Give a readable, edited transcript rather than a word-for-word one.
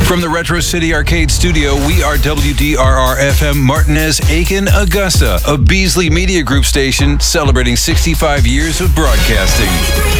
From the Retro City Arcade Studio, we are WDRR-FM Martinez, Aiken, Augusta, a Beasley Media Group station celebrating 65 years of broadcasting.